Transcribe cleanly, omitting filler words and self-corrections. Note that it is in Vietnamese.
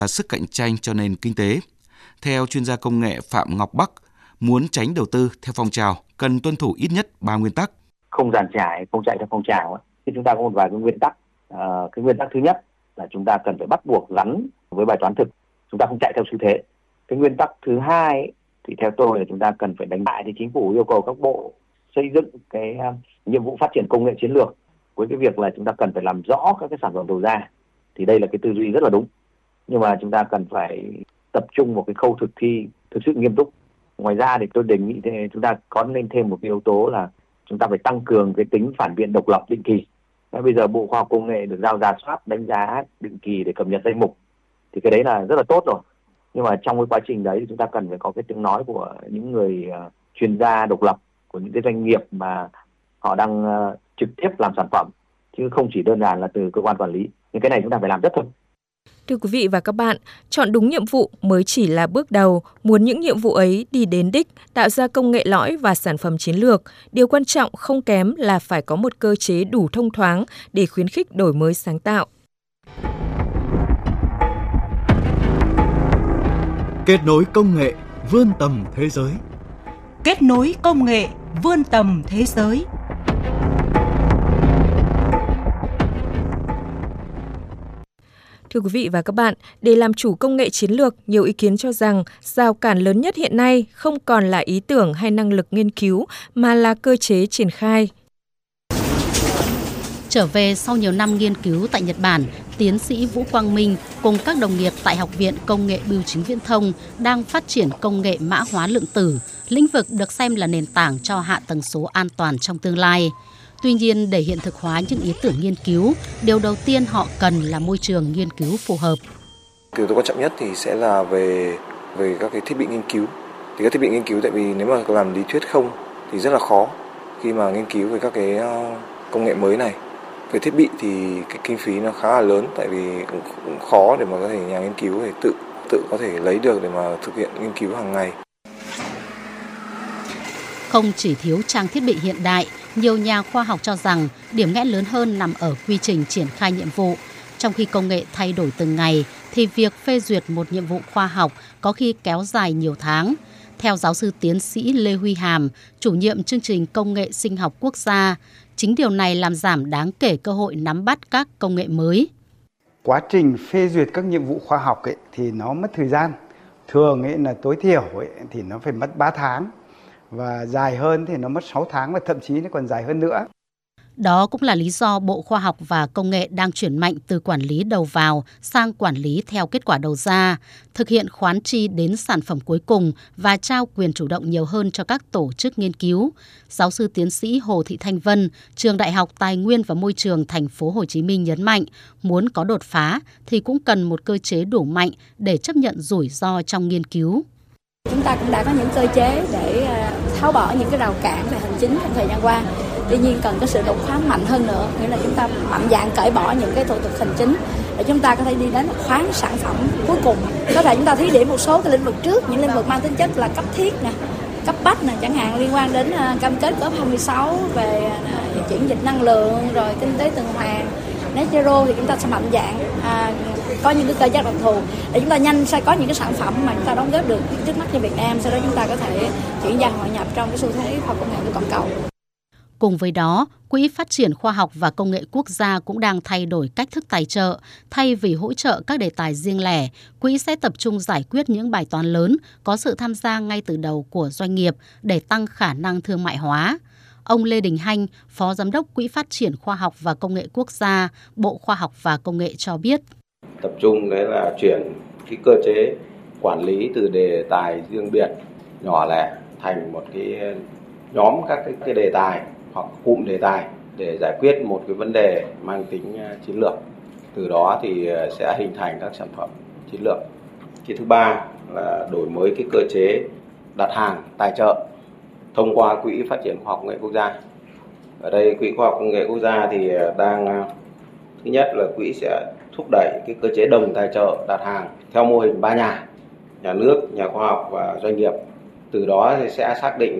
và sức cạnh tranh cho nền kinh tế. Theo chuyên gia công nghệ Phạm Ngọc Bắc, muốn tránh đầu tư theo phong trào cần tuân thủ ít nhất 3 nguyên tắc. Không dàn trải, không chạy theo phong trào. Thì chúng ta có một vài cái nguyên tắc. Cái nguyên tắc thứ nhất là chúng ta cần phải bắt buộc gắn với bài toán thực. Chúng ta không chạy theo xu thế. Cái nguyên tắc thứ hai thì theo tôi là chúng ta cần phải đánh bại thì chính phủ yêu cầu các bộ xây dựng cái nhiệm vụ phát triển công nghệ chiến lược với cái việc là chúng ta cần phải làm rõ các cái sản phẩm đầu ra. Thì đây là cái tư duy rất là đúng. Nhưng mà chúng ta cần phải tập trung một cái khâu thực thi thực sự nghiêm túc. Ngoài ra thì tôi đề nghị chúng ta có nên thêm một cái yếu tố là chúng ta phải tăng cường cái tính phản biện độc lập định kỳ. Bây giờ Bộ Khoa học Công nghệ được giao rà soát, đánh giá định kỳ để cập nhật danh mục. Thì cái đấy là rất là tốt rồi. Nhưng mà trong cái quá trình đấy thì chúng ta cần phải có cái tiếng nói của những người chuyên gia độc lập, của những cái doanh nghiệp mà họ đang trực tiếp làm sản phẩm, chứ không chỉ đơn giản là từ cơ quan quản lý. Nhưng cái này chúng ta phải làm rất thật. Thưa quý vị và các bạn, chọn đúng nhiệm vụ mới chỉ là bước đầu. Muốn những nhiệm vụ ấy đi đến đích, tạo ra công nghệ lõi và sản phẩm chiến lược, điều quan trọng không kém là phải có một cơ chế đủ thông thoáng để khuyến khích đổi mới sáng tạo. Kết nối công nghệ vươn tầm thế giới. Kết nối công nghệ vươn tầm thế giới. Thưa quý vị và các bạn, để làm chủ công nghệ chiến lược, nhiều ý kiến cho rằng rào cản lớn nhất hiện nay không còn là ý tưởng hay năng lực nghiên cứu mà là cơ chế triển khai. Trở về sau nhiều năm nghiên cứu tại Nhật Bản, tiến sĩ Vũ Quang Minh cùng các đồng nghiệp tại Học viện Công nghệ Bưu chính Viễn thông đang phát triển công nghệ mã hóa lượng tử, lĩnh vực được xem là nền tảng cho hạ tầng số an toàn trong tương lai. Tuy nhiên, để hiện thực hóa những ý tưởng nghiên cứu, điều đầu tiên họ cần là môi trường nghiên cứu phù hợp. Yếu tố quan trọng nhất thì sẽ là về các cái thiết bị nghiên cứu. Thì các thiết bị nghiên cứu, tại vì nếu mà làm lý thuyết không thì rất là khó khi mà nghiên cứu về các cái công nghệ mới này. Về thiết bị thì cái kinh phí nó khá là lớn, tại vì cũng khó để mà có thể nhà nghiên cứu để tự có thể lấy được để mà thực hiện nghiên cứu hàng ngày. Không chỉ thiếu trang thiết bị hiện đại, nhiều nhà khoa học cho rằng điểm nghẽn lớn hơn nằm ở quy trình triển khai nhiệm vụ. Trong khi công nghệ thay đổi từng ngày, thì việc phê duyệt một nhiệm vụ khoa học có khi kéo dài nhiều tháng. Theo giáo sư tiến sĩ Lê Huy Hàm, chủ nhiệm chương trình công nghệ sinh học quốc gia, chính điều này làm giảm đáng kể cơ hội nắm bắt các công nghệ mới. Quá trình phê duyệt các nhiệm vụ khoa học thì nó mất thời gian. Thường là tối thiểu thì nó phải mất 3 tháng. Và dài hơn thì nó mất 6 tháng và thậm chí nó còn dài hơn nữa. Đó cũng là lý do Bộ Khoa học và Công nghệ đang chuyển mạnh từ quản lý đầu vào sang quản lý theo kết quả đầu ra, thực hiện khoán chi đến sản phẩm cuối cùng và trao quyền chủ động nhiều hơn cho các tổ chức nghiên cứu. Giáo sư tiến sĩ Hồ Thị Thanh Vân, Trường Đại học Tài nguyên và Môi trường Thành phố Hồ Chí Minh nhấn mạnh, muốn có đột phá thì cũng cần một cơ chế đủ mạnh để chấp nhận rủi ro trong nghiên cứu. Chúng ta cũng đã có những cơ chế để tháo bỏ những cái rào cản về hành chính trong thời gian qua. Tuy nhiên cần có sự đột phá mạnh hơn nữa, nghĩa là chúng ta mạnh dạn cởi bỏ những cái thủ tục hành chính để chúng ta có thể đi đến khoán sản phẩm cuối cùng. Có thể chúng ta thí điểm một số cái lĩnh vực trước, những lĩnh vực mang tính chất là cấp thiết nè, cấp bách nè, chẳng hạn liên quan đến cam kết COP26 về chuyển dịch năng lượng, rồi kinh tế tuần hoàn, net zero thì chúng ta sẽ mạnh dạn có những cái cơ chế đặc thù để chúng ta nhanh sẽ có những cái sản phẩm mà chúng ta đóng góp được trước mắt cho Việt Nam, sau đó chúng ta có thể chuyển giao hội nhập trong cái xu thế khoa học công nghệ của toàn cầu. Cùng với đó, Quỹ Phát triển Khoa học và Công nghệ Quốc gia cũng đang thay đổi cách thức tài trợ. Thay vì hỗ trợ các đề tài riêng lẻ, Quỹ sẽ tập trung giải quyết những bài toán lớn có sự tham gia ngay từ đầu của doanh nghiệp để tăng khả năng thương mại hóa. Ông Lê Đình Hanh, Phó Giám đốc Quỹ Phát triển Khoa học và Công nghệ Quốc gia, Bộ Khoa học và Công nghệ cho biết. Tập trung đấy là chuyển cái cơ chế quản lý từ đề tài riêng biệt nhỏ lẻ thành một cái nhóm các cái đề tài hoặc cụm đề tài để giải quyết một cái vấn đề mang tính chiến lược. Từ đó thì sẽ hình thành các sản phẩm chiến lược. Cái thứ ba là đổi mới cái cơ chế đặt hàng tài trợ thông qua Quỹ Phát triển Khoa học Công nghệ Quốc gia. Ở đây Quỹ Khoa học Công nghệ Quốc gia thì đang thứ nhất là quỹ sẽ thúc đẩy cái cơ chế đồng tài trợ đặt hàng theo mô hình 3 nhà nước, nhà khoa học và doanh nghiệp. Từ đó thì sẽ xác định